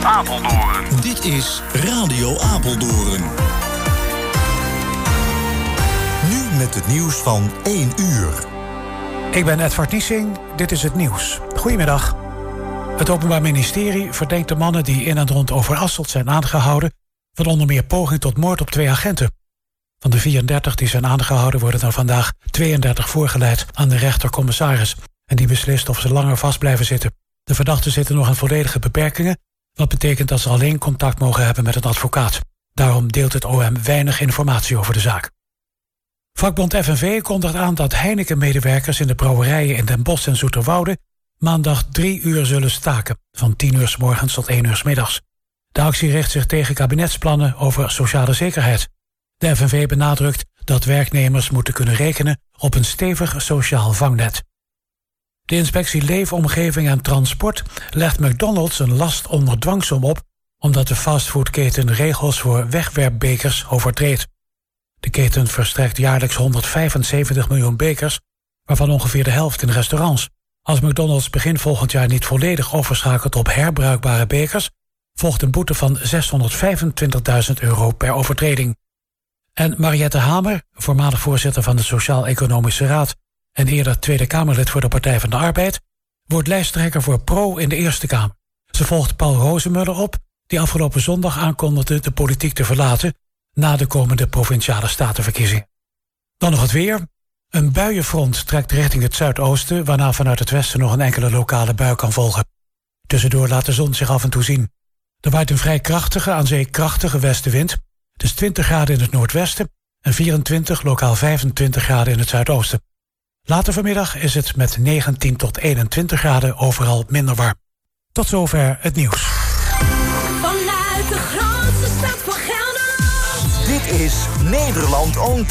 Apeldoorn. Dit is Radio Apeldoorn. Nu met het nieuws van 1 uur. Ik ben Edvard Niesing, dit is het nieuws. Goedemiddag. Het Openbaar Ministerie verdenkt de mannen die in en rond Overasselt zijn aangehouden van onder meer poging tot moord op 2 agenten. Van de 34 die zijn aangehouden worden er vandaag 32 voorgeleid aan de rechtercommissaris. En die beslist of ze langer vast blijven zitten. De verdachten zitten nog aan volledige beperkingen. Wat betekent dat ze alleen contact mogen hebben met een advocaat. Daarom deelt het OM weinig informatie over de zaak. Vakbond FNV kondigt aan dat Heineken-medewerkers in de brouwerijen in Den Bosch en Zoeterwoude maandag 3 uur zullen staken, van 10 uur 's morgens tot 1 uur 's middags. De actie richt zich tegen kabinetsplannen over sociale zekerheid. De FNV benadrukt dat werknemers moeten kunnen rekenen op een stevig sociaal vangnet. De inspectie Leefomgeving en Transport legt McDonald's een last onder dwangsom op omdat de fastfoodketen regels voor wegwerpbekers overtreedt. De keten verstrekt jaarlijks 175 miljoen bekers, waarvan ongeveer de helft in restaurants. Als McDonald's begin volgend jaar niet volledig overschakelt op herbruikbare bekers, volgt een boete van €625.000 per overtreding. En Mariette Hamer, voormalig voorzitter van de Sociaal-Economische Raad en eerder Tweede Kamerlid voor de Partij van de Arbeid, wordt lijsttrekker voor PRO in de Eerste Kamer. Ze volgt Paul Rozemuller op, die afgelopen zondag aankondigde de politiek te verlaten na de komende provinciale statenverkiezingen. Dan nog het weer. Een buienfront trekt richting het zuidoosten, waarna vanuit het westen nog een enkele lokale bui kan volgen. Tussendoor laat de zon zich af en toe zien. Er waait een vrij krachtige, aan zee krachtige westenwind. Het is 20 graden in het noordwesten en 24, lokaal 25 graden in het zuidoosten. Later vanmiddag is het met 19 tot 21 graden overal minder warm. Tot zover het nieuws. Vanuit de grootste stad van Gelderland. Dit is Nederland On